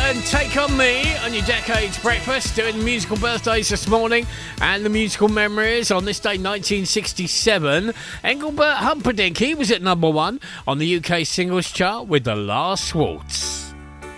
and Take On Me on your Decades Breakfast, doing musical birthdays this morning and the musical memories on this day 1967. Engelbert Humperdinck, he was at number 1 on the UK singles chart with The Last Waltz.